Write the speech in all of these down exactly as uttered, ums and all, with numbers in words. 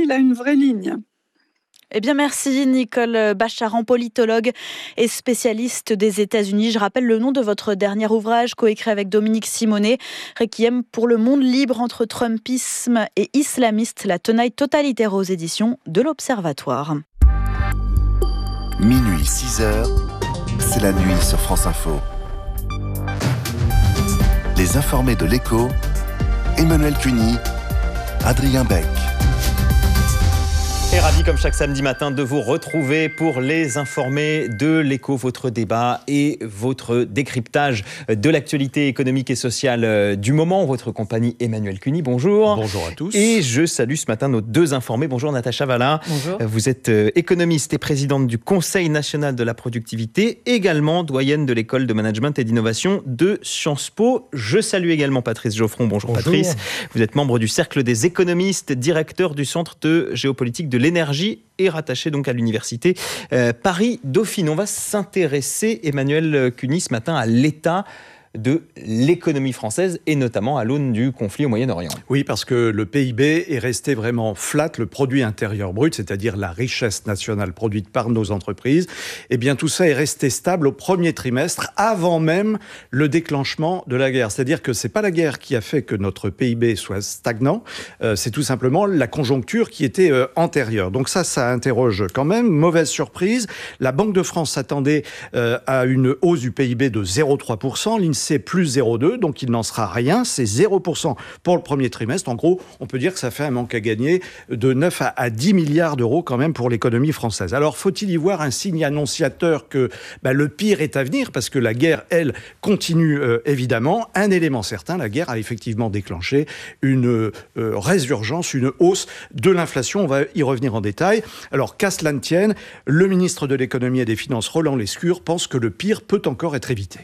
il a une vraie ligne. Eh bien, merci Nicole Bacharan, politologue et spécialiste des États-Unis. Je rappelle le nom de votre dernier ouvrage, coécrit avec Dominique Simonet, Requiem pour le monde libre entre Trumpisme et islamiste, la tenaille totalitaire aux éditions de l'Observatoire. Minuit, six heures, c'est la nuit sur France Info. Les informés de l'Écho, Emmanuel Cuny, Adrien Beck. Et ravi comme chaque samedi matin de vous retrouver pour les informés de l'Écho, votre débat et votre décryptage de l'actualité économique et sociale du moment. Votre compagnie Emmanuel Cuny, bonjour. Bonjour à tous. Et je salue ce matin nos deux informés. Bonjour Natacha Valla. Bonjour. Vous êtes économiste et présidente du Conseil national de la productivité, également doyenne de l'école de management et d'innovation de Sciences Po. Je salue également Patrice Geoffron. Bonjour, bonjour Patrice. Vous êtes membre du Cercle des économistes, directeur du Centre de géopolitique de l'énergie et rattaché donc à l'université euh, Paris-Dauphine. On va s'intéresser, Emmanuel Cuny, ce matin à l'état de l'économie française et notamment à l'aune du conflit au Moyen-Orient. Oui, parce que le P I B est resté vraiment flat, le produit intérieur brut, c'est-à-dire la richesse nationale produite par nos entreprises. Eh bien, tout ça est resté stable au premier trimestre, avant même le déclenchement de la guerre. C'est-à-dire que c'est pas la guerre qui a fait que notre P I B soit stagnant, euh, c'est tout simplement la conjoncture qui était euh, antérieure. Donc ça, ça interroge quand même. Mauvaise surprise. La Banque de France s'attendait euh, à une hausse du P I B de zéro virgule trois pour cent. C'est plus zéro virgule deux, donc il n'en sera rien. C'est zéro pour cent pour le premier trimestre. En gros, on peut dire que ça fait un manque à gagner de neuf à dix milliards d'euros quand même pour l'économie française. Alors, faut-il y voir un signe annonciateur que bah, le pire est à venir, parce que la guerre, elle, continue euh, évidemment. Un élément certain, la guerre a effectivement déclenché une euh, résurgence, une hausse de l'inflation. On va y revenir en détail. Alors, qu'à cela ne tienne, le ministre de l'économie et des finances, Roland Lescure, pense que le pire peut encore être évité.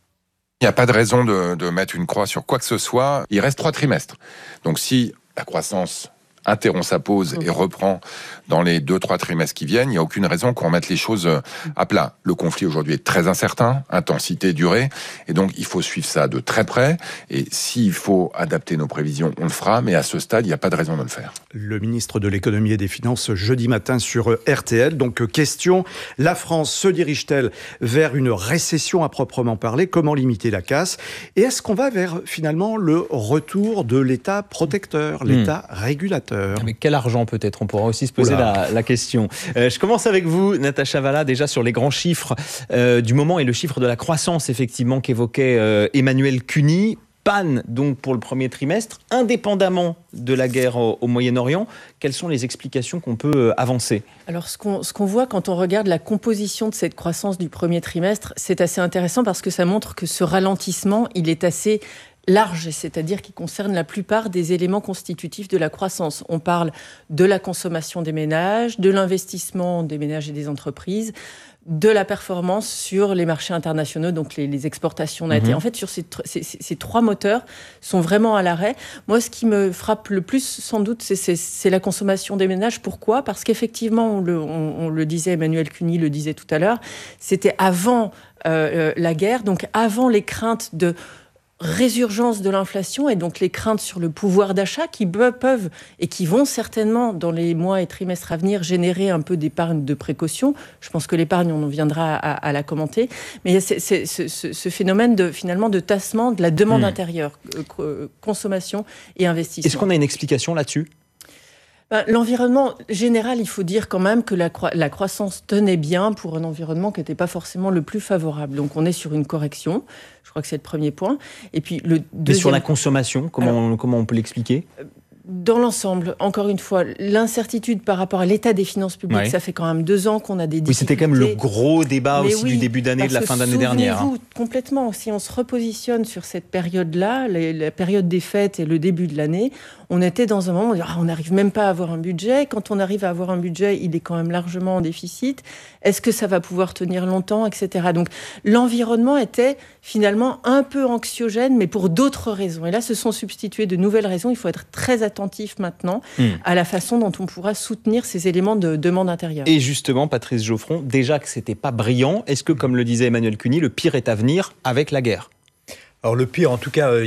Il n'y a pas de raison de, de mettre une croix sur quoi que ce soit. Il reste trois trimestres. Donc si la croissance interrompt sa pause et reprend dans les deux, trois trimestres qui viennent, il n'y a aucune raison qu'on remette les choses à plat. Le conflit aujourd'hui est très incertain, intensité, durée, et donc il faut suivre ça de très près, et s'il faut adapter nos prévisions, on le fera, mais à ce stade, il n'y a pas de raison de le faire. Le ministre de l'économie et des finances jeudi matin sur R T L. Donc question, la France se dirige-t-elle vers une récession à proprement parler? Comment limiter la casse? Et est-ce qu'on va vers finalement le retour de l'État protecteur, l'État mmh. régulateur? Avec quel argent peut-être? On pourra aussi se poser la, la question. Euh, je commence avec vous, Natacha Valla, déjà sur les grands chiffres euh, du moment et le chiffre de la croissance effectivement qu'évoquait euh, Emmanuel Cuny. Panne donc pour le premier trimestre, indépendamment de la guerre au, au Moyen-Orient. Quelles sont les explications qu'on peut avancer? Alors ce qu'on, ce qu'on voit quand on regarde la composition de cette croissance du premier trimestre, c'est assez intéressant parce que ça montre que ce ralentissement, il est assez large, c'est-à-dire qui concerne la plupart des éléments constitutifs de la croissance. On parle de la consommation des ménages, de l'investissement des ménages et des entreprises, de la performance sur les marchés internationaux, donc les, les exportations nettes. Mmh. Et en fait, sur ces, ces, ces trois moteurs sont vraiment à l'arrêt. Moi, ce qui me frappe le plus, sans doute, c'est, c'est, c'est la consommation des ménages. Pourquoi ? Parce qu'effectivement, on le, on, on le disait, Emmanuel Cuny le disait tout à l'heure, c'était avant euh, la guerre, donc avant les craintes de résurgence de l'inflation et donc les craintes sur le pouvoir d'achat qui peuvent et qui vont certainement dans les mois et trimestres à venir générer un peu d'épargne de précaution. Je pense que l'épargne, on en viendra à, à la commenter. Mais il y a c'est, c'est, ce, ce phénomène de, finalement de tassement de la demande mmh. intérieure, euh, consommation et investissement. Est-ce qu'on a une explication là-dessus ? Ben, l'environnement général, il faut dire quand même que la, cro- la croissance tenait bien pour un environnement qui n'était pas forcément le plus favorable. Donc on est sur une correction, je crois que c'est le premier point. Et puis le deuxième... Mais sur la consommation, comment, Alors, on, comment on peut l'expliquer ? Dans l'ensemble, encore une fois, l'incertitude par rapport à l'état des finances publiques, ouais. ça fait quand même deux ans qu'on a des difficultés. Oui, c'était quand même le gros débat Mais aussi oui, du début d'année, de la fin d'année dernière. Souvenez-vous, hein. Complètement, si on se repositionne sur cette période-là, la, la période des fêtes et le début de l'année, on était dans un moment où on n'arrive même pas à avoir un budget. Quand on arrive à avoir un budget, il est quand même largement en déficit. Est-ce que ça va pouvoir tenir longtemps, et cetera. Donc l'environnement était finalement un peu anxiogène, mais pour d'autres raisons. Et là, se sont substituées de nouvelles raisons. Il faut être très attentif maintenant mmh. à la façon dont on pourra soutenir ces éléments de demande intérieure. Et justement, Patrice Geoffron, déjà que c'était pas brillant, est-ce que, comme le disait Emmanuel Cuny, le pire est à venir avec la guerre ? Alors le pire, en tout cas, il euh, y a,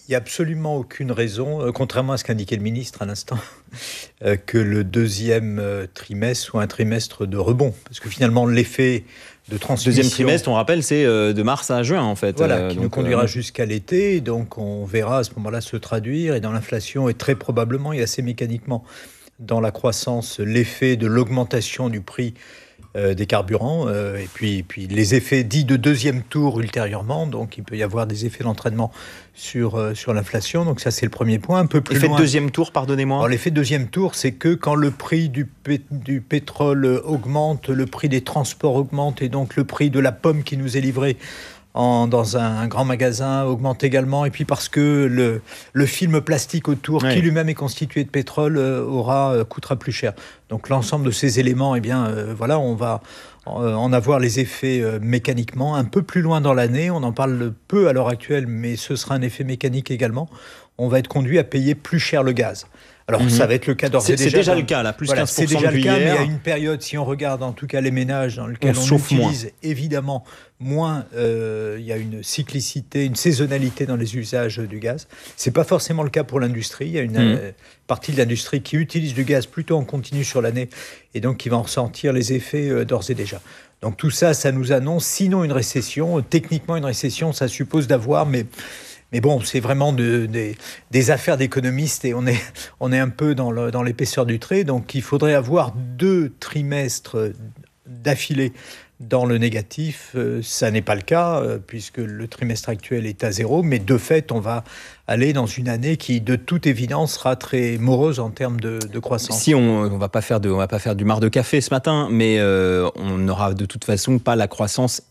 n'y a absolument aucune raison, euh, contrairement à ce qu'indiquait le ministre à l'instant, euh, que le deuxième euh, trimestre soit un trimestre de rebond. Parce que finalement, l'effet de transmission... Deuxième trimestre, on rappelle, c'est euh, de mars à juin, en fait. Voilà, euh, qui donc, nous conduira euh... jusqu'à l'été. Donc, on verra à ce moment-là se traduire. Et dans l'inflation, et très probablement, et assez mécaniquement, dans la croissance, l'effet de l'augmentation du prix Euh, des carburants, euh, et puis, puis les effets dits de deuxième tour ultérieurement, donc il peut y avoir des effets d'entraînement sur, euh, sur l'inflation, donc ça c'est le premier point. Un peu plus L'effet loin. de deuxième tour, pardonnez-moi. Alors, l'effet de deuxième tour, c'est que quand le prix du, pé- du pétrole augmente, le prix des transports augmente, et donc le prix de la pomme qui nous est livrée En, dans un, un grand magasin augmente également, et puis parce que le, le film plastique autour, oui. qui lui-même est constitué de pétrole, euh, aura, euh, coûtera plus cher. Donc l'ensemble de ces éléments, eh bien, euh, voilà, on va euh, en avoir les effets euh, mécaniquement un peu plus loin dans l'année. On en parle peu à l'heure actuelle, mais ce sera un effet mécanique également. On va être conduit à payer plus cher le gaz. Alors, mmh. ça va être le cas d'ores et déjà. C'est déjà le cas, là, plus voilà, quinze pour cent c'est déjà le cas, hier. mais à une période, si on regarde en tout cas les ménages dans lesquels on, on, on moins. utilise évidemment moins, euh, il y a une cyclicité, une saisonnalité dans les usages du gaz. C'est pas forcément le cas pour l'industrie. Il y a une mmh. euh, partie de l'industrie qui utilise du gaz plutôt en continu sur l'année, et donc qui va en ressentir les effets euh, d'ores et déjà. Donc tout ça, ça nous annonce, sinon une récession. Techniquement, une récession, ça suppose d'avoir, mais... Mais bon, c'est vraiment de, de, des affaires d'économistes, et on est, on est un peu dans, le, dans l'épaisseur du trait. Donc il faudrait avoir deux trimestres d'affilée dans le négatif. Euh, ça n'est pas le cas, euh, puisque le trimestre actuel est à zéro. Mais de fait, on va aller dans une année qui, de toute évidence, sera très morose en termes de, de croissance. Si on ne va pas faire de, on va pas faire du marc de café ce matin, mais euh, on n'aura de toute façon pas la croissance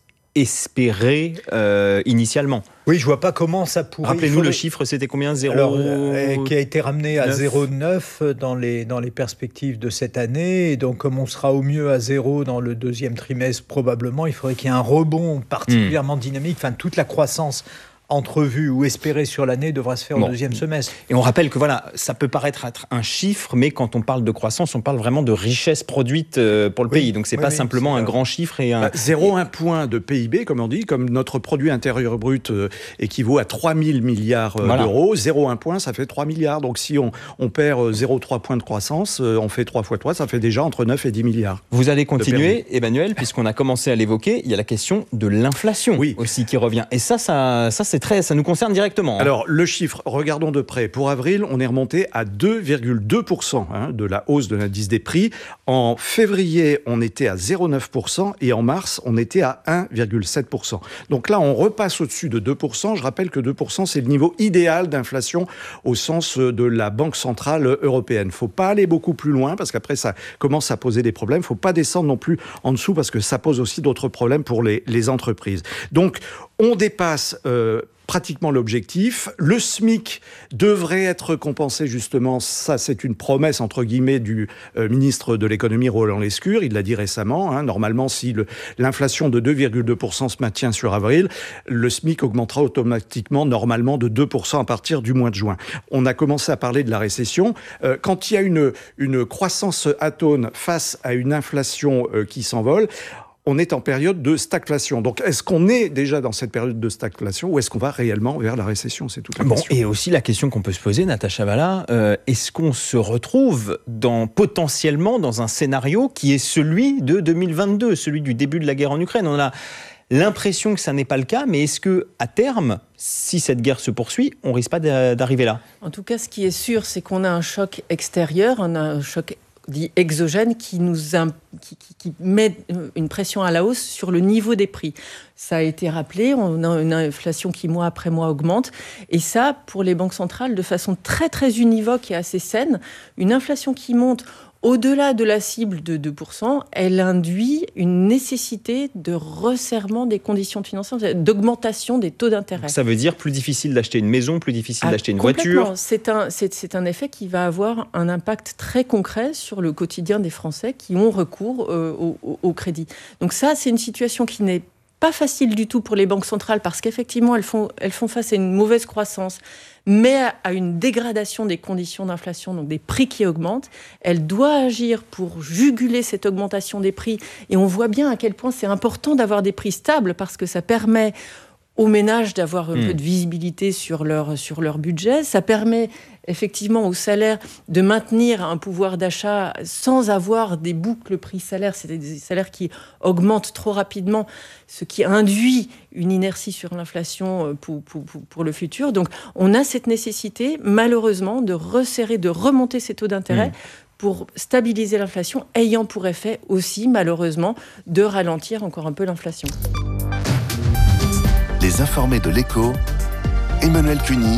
espéré euh, initialement. Oui, je vois pas comment ça pourrait... Rappelez-nous faudrait... le chiffre, c'était combien zéro... Alors, euh, qui a été ramené à zéro virgule neuf dans les, dans les perspectives de cette année. Et donc, comme on sera au mieux à zéro dans le deuxième trimestre, probablement, il faudrait qu'il y ait un rebond particulièrement mmh. dynamique. Enfin, toute la croissance entrevue ou espérée sur l'année devra se faire bon. au deuxième semestre. Et on rappelle que voilà, ça peut paraître être un chiffre, mais quand on parle de croissance, on parle vraiment de richesse produite pour le oui, pays. Donc c'est oui, pas oui, simplement c'est un grand chiffre et un... Bah, zéro virgule un point de P I B, comme on dit, comme notre produit intérieur brut euh, équivaut à trois mille milliards euh, voilà. d'euros. zéro virgule un point, ça fait trois milliards. Donc si on, on perd euh, zéro virgule trois points de croissance, euh, on fait trois fois trois, ça fait déjà entre neuf et dix milliards. Vous allez continuer, Emmanuel, puisqu'on a commencé à l'évoquer. Il y a la question de l'inflation oui. aussi qui revient. Et ça, ça, ça, c'est très, ça nous concerne directement. Hein. Alors, le chiffre, regardons de près. Pour avril, on est remonté à deux virgule deux pour cent hein, de la hausse de l'indice des prix. En février, on était à zéro virgule neuf pour cent et en mars, on était à un virgule sept pour cent. Donc là, on repasse au-dessus de deux pour cent. Je rappelle que deux pour cent, c'est le niveau idéal d'inflation au sens de la Banque centrale européenne. Il ne faut pas aller beaucoup plus loin parce qu'après, ça commence à poser des problèmes. Il ne faut pas descendre non plus en dessous parce que ça pose aussi d'autres problèmes pour les, les entreprises. Donc, on dépasse... Euh, pratiquement l'objectif. Le SMIC devrait être compensé justement, ça c'est une promesse entre guillemets du euh, ministre de l'économie Roland Lescure, il l'a dit récemment, hein, normalement si le, l'inflation de deux virgule deux pour cent se maintient sur avril, le SMIC augmentera automatiquement normalement de deux pour cent à partir du mois de juin. On a commencé à parler de la récession. Euh, quand il y a une, une croissance atone face à une inflation euh, qui s'envole, on est en période de stagflation. Donc, est-ce qu'on est déjà dans cette période de stagflation ou est-ce qu'on va réellement vers la récession ? C'est toute la bon, question. Et aussi la question qu'on peut se poser, Natacha Valla, euh, est-ce qu'on se retrouve dans, potentiellement dans un scénario qui est celui de deux mille vingt-deux, celui du début de la guerre en Ukraine ? On a l'impression que ça n'est pas le cas, mais est-ce qu'à terme, si cette guerre se poursuit, on ne risque pas d'arriver là ? En tout cas, ce qui est sûr, c'est qu'on a un choc extérieur, on a un choc dit exogène qui nous imp... qui, qui, qui met une pression à la hausse sur le niveau des prix. Ça a été rappelé, on a une inflation qui mois après mois augmente et ça pour les banques centrales de façon très très univoque et assez saine, une inflation qui monte au-delà de la cible de deux pour cent, elle induit une nécessité de resserrement des conditions financières, d'augmentation des taux d'intérêt. Ça veut dire plus difficile d'acheter une maison, plus difficile ah, d'acheter une voiture. C'est un, c'est, c'est un effet qui va avoir un impact très concret sur le quotidien des Français qui ont recours euh, au, au, au crédit. Donc ça, c'est une situation qui n'est pas facile du tout pour les banques centrales parce qu'effectivement, elles font, elles font face à une mauvaise croissance, mais à une dégradation des conditions d'inflation, donc des prix qui augmentent. Elle doit agir pour juguler cette augmentation des prix. Et on voit bien à quel point c'est important d'avoir des prix stables parce que ça permet aux ménages d'avoir un mmh. peu de visibilité sur leur, sur leur budget. Ça permet effectivement aux salaires de maintenir un pouvoir d'achat sans avoir des boucles prix-salaire, c'est des salaires qui augmentent trop rapidement, ce qui induit une inertie sur l'inflation pour, pour, pour le futur. Donc on a cette nécessité, malheureusement, de resserrer, de remonter ces taux d'intérêt mmh. pour stabiliser l'inflation, ayant pour effet aussi, malheureusement, de ralentir encore un peu l'inflation. Les informés de l'Écho, Emmanuel Cuny,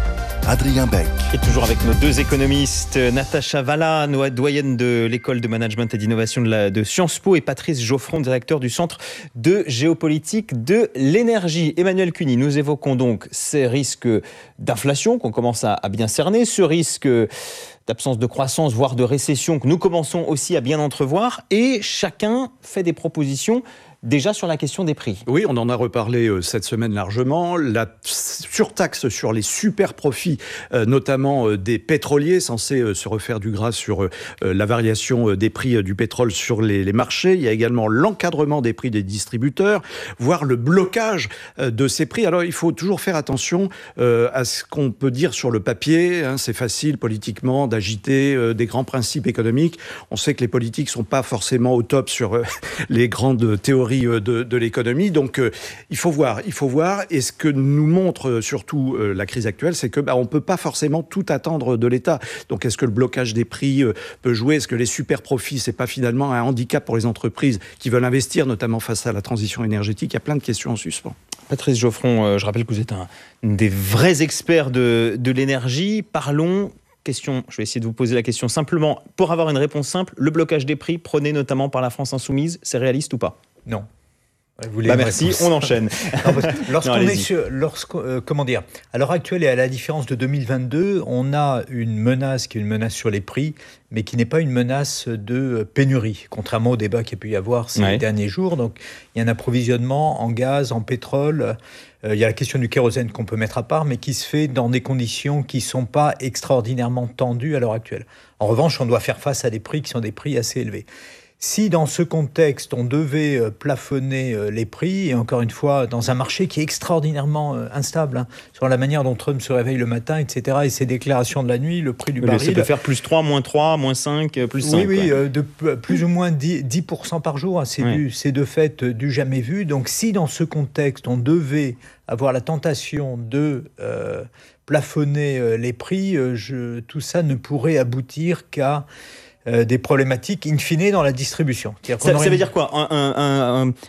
Adrien Beck. Et toujours avec nos deux économistes, Natacha Valla, doyenne de l'école de management et d'innovation de, la, de Sciences Po, et Patrice Geoffron, directeur du Centre de géopolitique de l'énergie. Emmanuel Cuny, nous évoquons donc ces risques d'inflation qu'on commence à, à bien cerner, ce risque d'absence de croissance, voire de récession que nous commençons aussi à bien entrevoir, et chacun fait des propositions déjà sur la question des prix. Oui, on en a reparlé euh, cette semaine largement. La surtaxe sur les super profits, euh, notamment euh, des pétroliers, censés euh, se refaire du gras sur euh, la variation euh, des prix euh, du pétrole sur les, les marchés. Il y a également l'encadrement des prix des distributeurs, voire le blocage euh, de ces prix. Alors, il faut toujours faire attention euh, à ce qu'on peut dire sur le papier. Hein. C'est facile politiquement d'agiter euh, des grands principes économiques. On sait que les politiques ne sont pas forcément au top sur euh, les grandes théories De, de l'économie. Donc, euh, il faut voir, il faut voir. Et ce que nous montre euh, surtout euh, la crise actuelle, c'est que bah, on peut pas forcément tout attendre de l'État. Donc, est-ce que le blocage des prix euh, peut jouer? Est-ce que les super profits, c'est pas finalement un handicap pour les entreprises qui veulent investir, notamment face à la transition énergétique? Il y a plein de questions en suspens. Patrice Geoffron, euh, je rappelle que vous êtes un des vrais experts de, de l'énergie. Parlons. Question, je vais essayer de vous poser la question simplement pour avoir une réponse simple. Le blocage des prix prôné notamment par la France Insoumise, c'est réaliste ou pas? Non. Vous bah merci, réponse. On enchaîne. Lorsqu'on non, est sur, lorsqu'on, euh, comment dire, à l'heure actuelle et à la différence de deux mille vingt-deux, on a une menace qui est une menace sur les prix, mais qui n'est pas une menace de pénurie, contrairement au débat qu'il y a pu y avoir ces ouais. derniers jours. Donc, il y a un approvisionnement en gaz, en pétrole. Euh, il y a la question du kérosène qu'on peut mettre à part, mais qui se fait dans des conditions qui ne sont pas extraordinairement tendues à l'heure actuelle. En revanche, on doit faire face à des prix qui sont des prix assez élevés. Si dans ce contexte, on devait plafonner les prix, et encore une fois, dans un marché qui est extraordinairement instable, hein, sur la manière dont Trump se réveille le matin, et cetera, et ses déclarations de la nuit, le prix du oui, baril... Ça peut faire plus trois, moins trois, moins cinq, plus cinq. Oui, oui, euh, de plus ou moins dix pour cent par jour. Hein, c'est, oui. du, c'est de fait du jamais vu. Donc si dans ce contexte, on devait avoir la tentation de euh, plafonner euh, les prix, euh, je, tout ça ne pourrait aboutir qu'à... Euh, des problématiques in fine dans la distribution. Ça, ça veut une... dire quoi? un, un, un, un,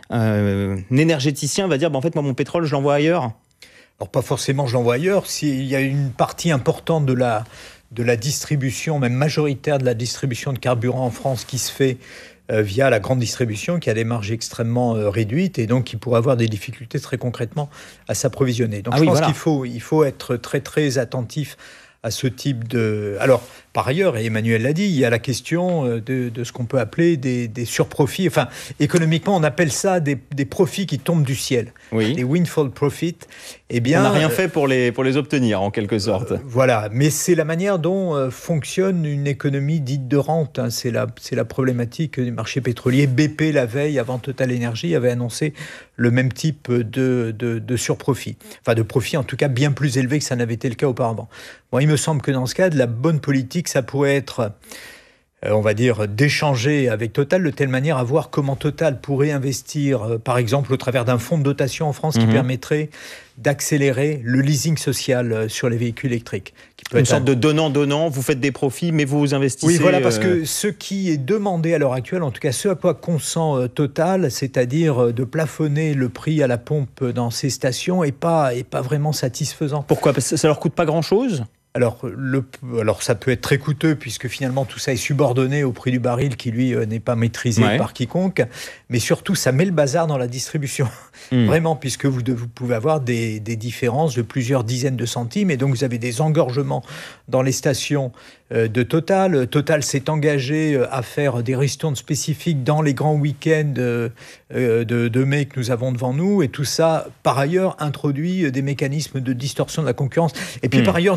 un énergéticien va dire bah, en fait, moi, mon pétrole, je l'envoie ailleurs? Alors, pas forcément, je l'envoie ailleurs. S'il y a une partie importante de la, de la distribution, même majoritaire de la distribution de carburant en France qui se fait euh, via la grande distribution, qui a des marges extrêmement euh, réduites et donc qui pourrait avoir des difficultés très concrètement à s'approvisionner. Donc, ah je oui, pense voilà. qu'il faut, il faut être très, très attentif à ce type de... Alors, par ailleurs, et Emmanuel l'a dit, il y a la question de, de ce qu'on peut appeler des, des surprofits. Enfin, économiquement, on appelle ça des, des profits qui tombent du ciel. Oui. Des windfall profits. Eh bien, on n'a rien fait pour les, pour les obtenir, en quelque sorte. Euh, voilà, mais c'est la manière dont euh, fonctionne une économie dite de rente. Hein. C'est, la, c'est la problématique du marché pétrolier. B P, la veille, avant Total Energy, avait annoncé le même type de, de, de surprofit. Enfin, de profit, en tout cas, bien plus élevé que ça n'avait été le cas auparavant. Bon, il me semble que dans ce cas, de la bonne politique, ça pourrait être, euh, on va dire, d'échanger avec Total de telle manière à voir comment Total pourrait investir, euh, par exemple, au travers d'un fonds de dotation en France mmh. qui permettrait d'accélérer le leasing social euh, sur les véhicules électriques. Qui peut Une être sorte un... de donnant-donnant, vous faites des profits, mais vous investissez... Oui, voilà, parce que ce qui est demandé à l'heure actuelle, en tout cas ce à quoi consent euh, Total, c'est-à-dire euh, de plafonner le prix à la pompe dans ces stations, n'est pas, est pas vraiment satisfaisant. Pourquoi? Parce que ça leur coûte pas grand-chose? Alors, le, alors, ça peut être très coûteux puisque finalement tout ça est subordonné au prix du baril qui, lui, euh, n'est pas maîtrisé ouais. par quiconque. Mais surtout, ça met le bazar dans la distribution. Mmh. Vraiment, puisque vous, de, vous pouvez avoir des, des différences de plusieurs dizaines de centimes. Et donc, vous avez des engorgements dans les stations euh, de Total. Total s'est engagé euh, à faire des ristournes spécifiques dans les grands week-ends euh, de, de mai que nous avons devant nous. Et tout ça, par ailleurs, introduit des mécanismes de distorsion de la concurrence. Et puis, mmh. par ailleurs, ne, ne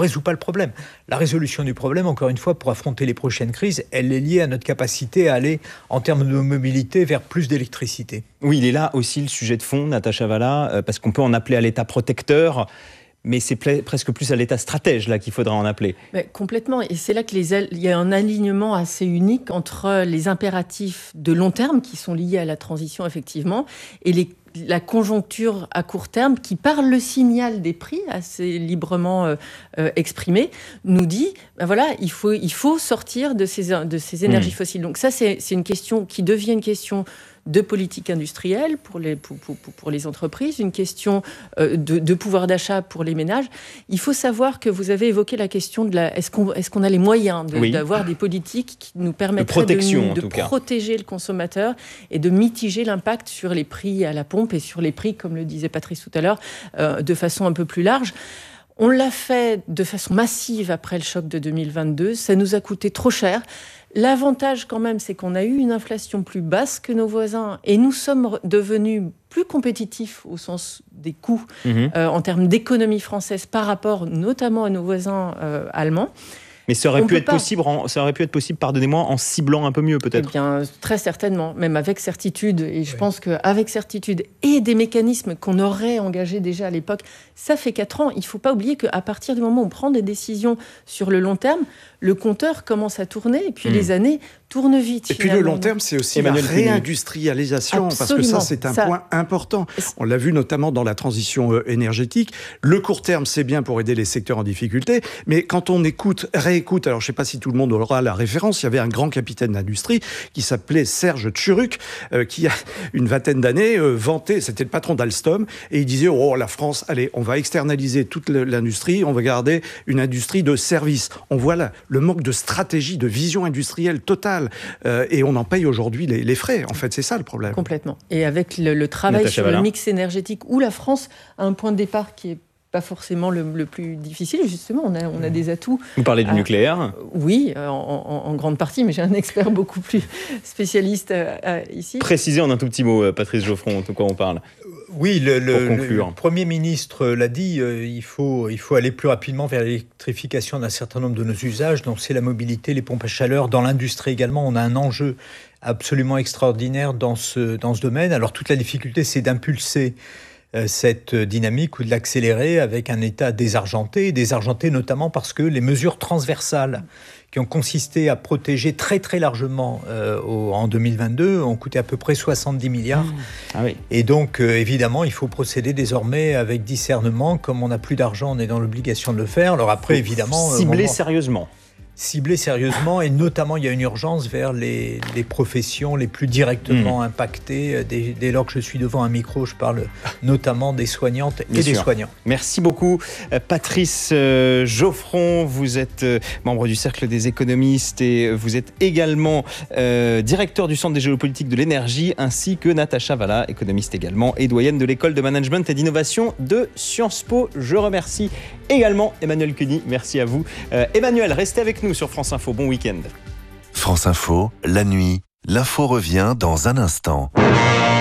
résout pas le problème. La résolution du problème, encore une fois, pour affronter les prochaines crises, elle est liée à notre capacité à aller, en termes de mobilité, vers plus d'électricité. Oui, il est là aussi le sujet de fond, Natacha Valla, euh, parce qu'on peut en appeler à l'État protecteur, mais c'est pla- presque plus à l'État stratège là qu'il faudra en appeler. Mais complètement, et c'est là qu'il y a un alignement assez unique entre les impératifs de long terme, qui sont liés à la transition, effectivement, et les la conjoncture à court terme, qui, par le signal des prix assez librement euh, euh, exprimé, nous dit, ben voilà, il faut, il faut sortir de ces, de ces énergies mmh. fossiles. Donc ça, c'est, c'est une question qui devient une question de politique industrielle pour les, pour, pour, pour les entreprises, une question euh, de, de pouvoir d'achat pour les ménages. Il faut savoir que vous avez évoqué la question de la... Est-ce qu'on, est-ce qu'on a les moyens de, oui. d'avoir des politiques qui nous permettraient de, de, de protéger le consommateur et de mitiger l'impact sur les prix à la pompe et sur les prix, comme le disait Patrice tout à l'heure, euh, de façon un peu plus large. On l'a fait de façon massive après le choc de deux mille vingt-deux. Ça nous a coûté trop cher. L'avantage quand même, c'est qu'on a eu une inflation plus basse que nos voisins et nous sommes devenus plus compétitifs au sens des coûts mmh. euh, en termes d'économie française par rapport notamment à nos voisins euh, allemands. Mais ça aurait, pu être possible, en, ça aurait pu être possible, pardonnez-moi, en ciblant un peu mieux peut-être. Eh bien, très certainement, même avec certitude. Et je oui. pense qu'avec certitude et des mécanismes qu'on aurait engagés déjà à l'époque, ça fait quatre ans. Il ne faut pas oublier qu'à partir du moment où on prend des décisions sur le long terme, le compteur commence à tourner et puis mmh. les années tournent vite. Et puis le long terme, c'est aussi Emmanuel la réindustrialisation, Absolument. parce que ça, c'est un ça... point important. On l'a vu notamment dans la transition énergétique. Le court terme, c'est bien pour aider les secteurs en difficulté, mais quand on écoute, réécoute, alors je ne sais pas si tout le monde aura la référence, il y avait un grand capitaine d'industrie qui s'appelait Serge Tchuruk, euh, qui a une vingtaine d'années euh, vanté, c'était le patron d'Alstom, et il disait, oh la France, allez, on va externaliser toute l'industrie, on va garder une industrie de service. On voit là le manque de stratégie, de vision industrielle totale. Euh, et on en paye aujourd'hui les, les frais. En fait, c'est ça le problème. Complètement. Et avec le, le travail Natacha sur Valla. Le mix énergétique, où la France a un point de départ qui est pas forcément le, le plus difficile, justement, on a, on a des atouts. Vous parlez du euh, nucléaire ? Oui, en, en, en grande partie, mais j'ai un expert beaucoup plus spécialiste euh, euh, ici. Précisez en un tout petit mot, Patrice Geoffron, de quoi on parle. Oui, le, le, le Premier ministre l'a dit, euh, il, faut, il faut aller plus rapidement vers l'électrification d'un certain nombre de nos usages, donc c'est la mobilité, les pompes à chaleur. Dans l'industrie également, on a un enjeu absolument extraordinaire dans ce, dans ce domaine. Alors toute la difficulté, c'est d'impulser euh, cette dynamique ou de l'accélérer avec un État désargenté, désargenté notamment parce que les mesures transversales qui ont consisté à protéger très très largement euh, au, en deux mille vingt-deux, ont coûté à peu près soixante-dix milliards. Mmh. Ah oui. Et donc, euh, évidemment, il faut procéder désormais avec discernement. Comme on n'a plus d'argent, on est dans l'obligation de le faire. Alors après, évidemment... Cibler euh, sérieusement. Cibler sérieusement, et notamment, il y a une urgence vers les, les professions les plus directement mmh. impactées. Dès, dès lors que je suis devant un micro, je parle notamment des soignantes Bien et sûr. des soignants. Merci beaucoup, Patrice euh, Geoffron. Vous êtes euh, membre du Cercle des économistes et vous êtes également euh, directeur du Centre des géopolitiques de l'énergie, ainsi que Natacha Valla, économiste également, et doyenne de l'École de management et d'innovation de Sciences Po. Je remercie également Emmanuel Cuny. Merci à vous. Euh, Emmanuel, restez avec nous sur France Info. Bon week-end. France Info, la nuit, l'info revient dans un instant.